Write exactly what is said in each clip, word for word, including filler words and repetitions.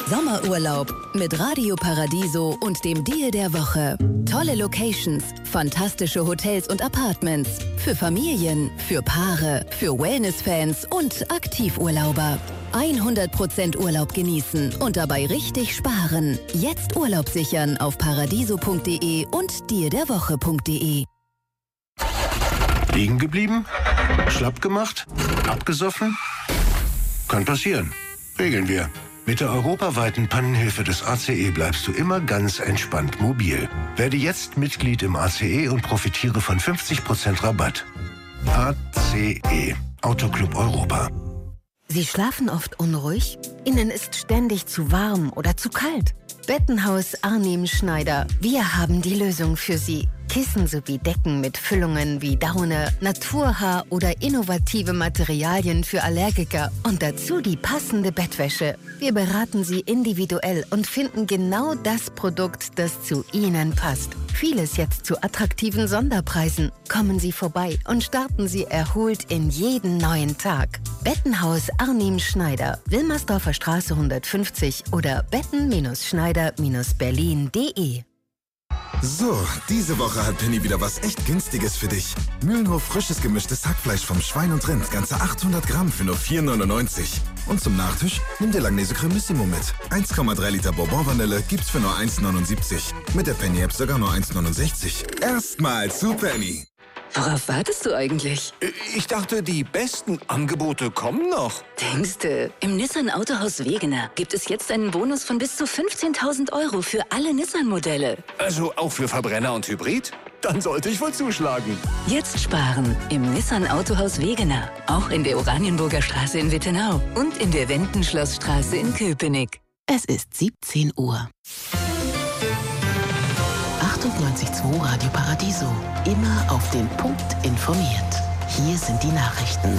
Sommerurlaub mit Radio Paradiso und dem Deal der Woche. Tolle Locations, fantastische Hotels und Apartments. Für Familien, für Paare, für Wellness-Fans und Aktivurlauber. hundert Prozent Urlaub genießen und dabei richtig sparen. Jetzt Urlaub sichern auf paradiso punkt de und deal der woche punkt de. Liegen geblieben? Schlapp gemacht? Abgesoffen? Kann passieren. Regeln wir. Mit der europaweiten Pannenhilfe des A C E bleibst du immer ganz entspannt mobil. Werde jetzt Mitglied im A C E und profitiere von fünfzig Prozent Rabatt. A C E, Autoclub Europa. Sie schlafen oft unruhig? Ihnen ist ständig zu warm oder zu kalt? Bettenhaus Arnim Schneider. Wir haben die Lösung für Sie. Kissen sowie Decken mit Füllungen wie Daune, Naturhaar oder innovative Materialien für Allergiker und dazu die passende Bettwäsche. Wir beraten Sie individuell und finden genau das Produkt, das zu Ihnen passt. Vieles jetzt zu attraktiven Sonderpreisen. Kommen Sie vorbei und starten Sie erholt in jeden neuen Tag. Bettenhaus Arnim Schneider, Wilmersdorfer Straße hundertfünfzig oder betten-schneider-berlin punkt de. So, diese Woche hat Penny wieder was echt Günstiges für dich. Mühlenhof frisches gemischtes Hackfleisch vom Schwein und Rind, ganze achthundert Gramm für nur vier neunundneunzig. Und zum Nachtisch nimm dir Langnese Cremissimo mit. eins Komma drei Liter Bourbon Vanille gibt's für nur eins neunundsiebzig. Mit der Penny App sogar nur eins neunundsechzig. Erstmal zu Penny. Worauf wartest du eigentlich? Ich dachte, die besten Angebote kommen noch. Denkste, im Nissan Autohaus Wegener gibt es jetzt einen Bonus von bis zu fünfzehntausend Euro für alle Nissan-Modelle. Also auch für Verbrenner und Hybrid? Dann sollte ich wohl zuschlagen. Jetzt sparen im Nissan Autohaus Wegener. Auch in der Oranienburger Straße in Wittenau und in der Wendenschlossstraße in Köpenick. Es ist siebzehn Uhr. achtundneunzig Komma zwei Radio Paradiso. Immer auf den Punkt informiert. Hier sind die Nachrichten.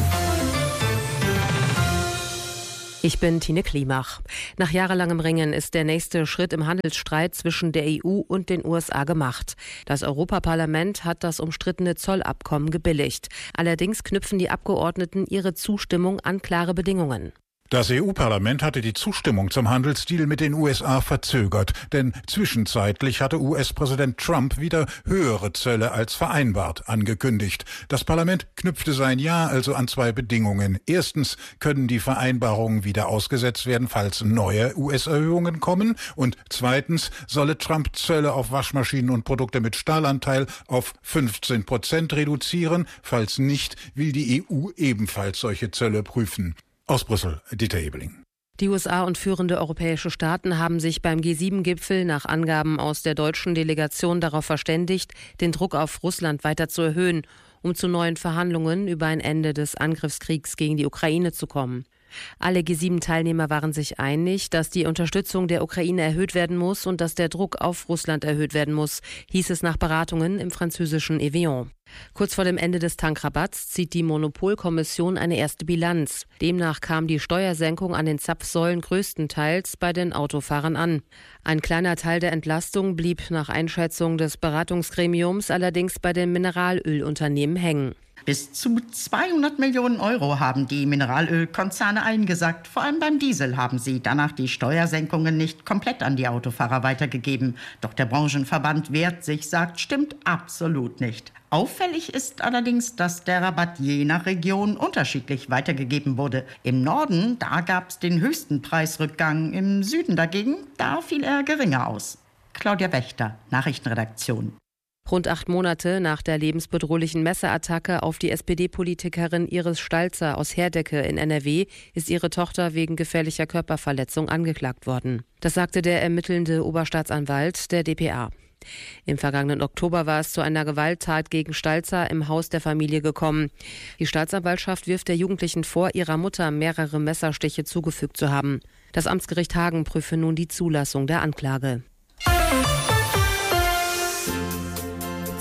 Ich bin Tine Klimach. Nach jahrelangem Ringen ist der nächste Schritt im Handelsstreit zwischen der E U und den U S A gemacht. Das Europaparlament hat das umstrittene Zollabkommen gebilligt. Allerdings knüpfen die Abgeordneten ihre Zustimmung an klare Bedingungen. Das E U-Parlament hatte die Zustimmung zum Handelsdeal mit den U S A verzögert, denn zwischenzeitlich hatte U S-Präsident Trump wieder höhere Zölle als vereinbart angekündigt. Das Parlament knüpfte sein Ja also an zwei Bedingungen. Erstens können die Vereinbarungen wieder ausgesetzt werden, falls neue U S-Erhöhungen kommen. Und zweitens solle Trump Zölle auf Waschmaschinen und Produkte mit Stahlanteil auf fünfzehn Prozent reduzieren. Falls nicht, will die E U ebenfalls solche Zölle prüfen. Aus Brüssel, Dieter Ebeling. Die U S A und führende europäische Staaten haben sich beim G sieben Gipfel nach Angaben aus der deutschen Delegation darauf verständigt, den Druck auf Russland weiter zu erhöhen, um zu neuen Verhandlungen über ein Ende des Angriffskriegs gegen die Ukraine zu kommen. Alle G sieben Teilnehmer waren sich einig, dass die Unterstützung der Ukraine erhöht werden muss und dass der Druck auf Russland erhöht werden muss, hieß es nach Beratungen im französischen Evian. Kurz vor dem Ende des Tankrabatts zieht die Monopolkommission eine erste Bilanz. Demnach kam die Steuersenkung an den Zapfsäulen größtenteils bei den Autofahrern an. Ein kleiner Teil der Entlastung blieb nach Einschätzung des Beratungsgremiums allerdings bei den Mineralölunternehmen hängen. Bis zu zweihundert Millionen Euro haben die Mineralölkonzerne eingesackt. Vor allem beim Diesel haben sie danach die Steuersenkungen nicht komplett an die Autofahrer weitergegeben. Doch der Branchenverband wehrt sich, sagt, stimmt absolut nicht. Auffällig ist allerdings, dass der Rabatt je nach Region unterschiedlich weitergegeben wurde. Im Norden, da gab es den höchsten Preisrückgang. Im Süden dagegen, da fiel er geringer aus. Claudia Wächter, Nachrichtenredaktion. Rund acht Monate nach der lebensbedrohlichen Messerattacke auf die S P D-Politikerin Iris Stalzer aus Herdecke in N R W ist ihre Tochter wegen gefährlicher Körperverletzung angeklagt worden. Das sagte der ermittelnde Oberstaatsanwalt der D P A. Im vergangenen Oktober war es zu einer Gewalttat gegen Stalzer im Haus der Familie gekommen. Die Staatsanwaltschaft wirft der Jugendlichen vor, ihrer Mutter mehrere Messerstiche zugefügt zu haben. Das Amtsgericht Hagen prüfe nun die Zulassung der Anklage.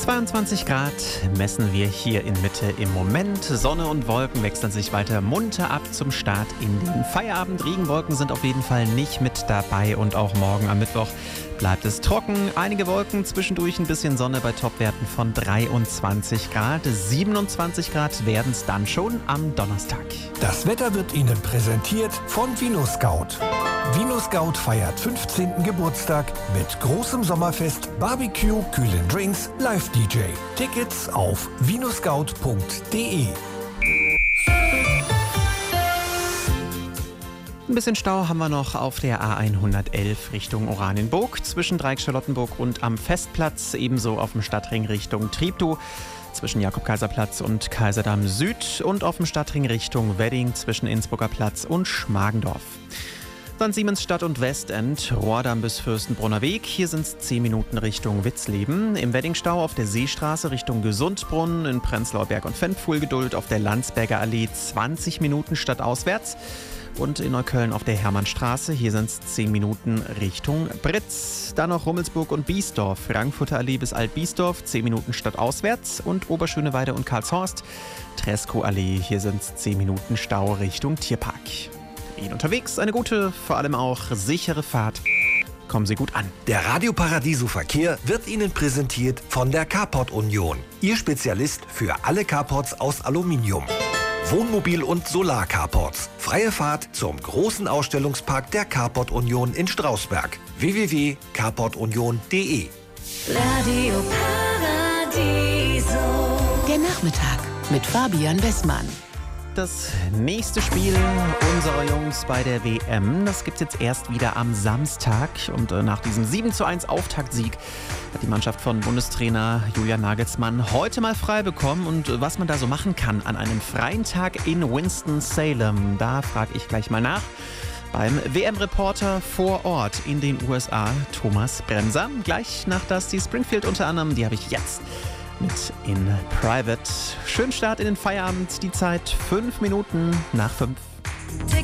zweiundzwanzig Grad messen wir hier in Mitte im Moment. Sonne und Wolken wechseln sich weiter munter ab zum Start in den Feierabend. Regenwolken sind auf jeden Fall nicht mit dabei und auch morgen am Mittwoch bleibt es trocken. Einige Wolken, zwischendurch ein bisschen Sonne bei Topwerten von dreiundzwanzig Grad. siebenundzwanzig Grad werden es dann schon am Donnerstag. Das Wetter wird Ihnen präsentiert von VinoScout. VinoScout feiert fünfzehnten Geburtstag mit großem Sommerfest, Barbecue, kühlen Drinks, Live-D J. Tickets auf vinoscout punkt de. Ein bisschen Stau haben wir noch auf der A hundertelf Richtung Oranienburg, zwischen Dreieck-Charlottenburg und am Festplatz, ebenso auf dem Stadtring Richtung Treptow, zwischen Jakob-Kaiser-Platz und Kaiserdamm Süd und auf dem Stadtring Richtung Wedding zwischen Innsbrucker Platz und Schmargendorf. Dann Siemensstadt und Westend, Rohrdamm bis Fürstenbrunner Weg. Hier sind es zehn Minuten Richtung Witzleben. Im Weddingstau auf der Seestraße Richtung Gesundbrunn, in Prenzlauer Berg und Fendt Geduld auf der Landsberger Allee zwanzig Minuten stadtauswärts. Und in Neukölln auf der Hermannstraße, hier sind es zehn Minuten Richtung Britz. Dann noch Rummelsburg und Biesdorf, Frankfurter Allee bis Alt-Biesdorf, zehn Minuten stadtauswärts. Und Oberschöneweide und Karlshorst, Treskow Allee, hier sind es zehn Minuten Stau Richtung Tierpark. Ihnen unterwegs eine gute, vor allem auch sichere Fahrt. Kommen Sie gut an. Der Radio Paradiso Verkehr wird Ihnen präsentiert von der Carport Union. Ihr Spezialist für alle Carports aus Aluminium. Wohnmobil- und Solar-Carports. Freie Fahrt zum großen Ausstellungspark der Carport Union in Strausberg. w w w punkt carport union punkt de. Radio Paradiso. Der Nachmittag mit Fabian Wessmann. Das nächste Spiel unserer Jungs bei der W M, das gibt es jetzt erst wieder am Samstag. Und äh, nach diesem sieben zu eins Auftaktsieg hat die Mannschaft von Bundestrainer Julian Nagelsmann heute mal frei bekommen. Und äh, was man da so machen kann an einem freien Tag in Winston-Salem, da frage ich gleich mal nach. Beim W M-Reporter vor Ort in den U S A, Thomas Bremser. Gleich nach Dusty Springfield unter anderem, die habe ich jetzt mit in Private. Schönen Start in den Feierabend, die Zeit fünf Minuten nach fünf.